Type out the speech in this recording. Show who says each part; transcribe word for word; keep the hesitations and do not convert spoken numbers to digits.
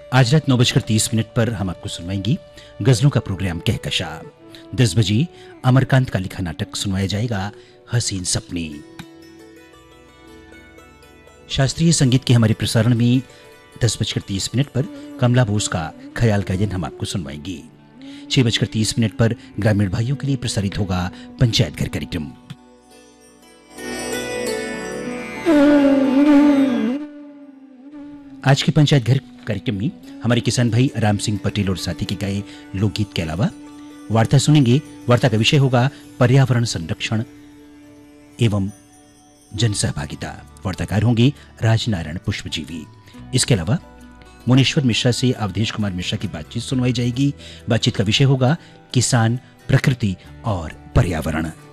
Speaker 1: आज रात नौ बजकर तीस मिनट पर हम आपको सुनवाएंगी गजलों का प्रोग्राम कहकशा। दस बजे अमरकांत का लिखा नाटक सुनवाया जाएगा हसीन सपने। शास्त्रीय संगीत के हमारे प्रसारण में दस बजकर तीस मिनट पर कमला बोस का ख्याल गायन हम आपको सुनवाएंगे। छह बजकर तीस मिनट पर ग्रामीण भाइयों के लिए प्रसारित होगा पंचायत घर कार्यक्रम। आज के पंचायत घर कार्यक्रम में हमारे किसान भाई राम सिंह पटेल और साथी के गाए लोकगीत के अलावा वार्ता सुनेंगे। वार्ता का विषय होगा पर्यावरण संरक्षण एवं जन सहभागिता। वार्ताकार होंगे राजनारायण पुष्पजीवी। इसके अलावा मुनेश्वर मिश्रा से अवधेश कुमार मिश्रा की बातचीत सुनवाई जाएगी। बातचीत का विषय होगा किसान, प्रकृति और पर्यावरण।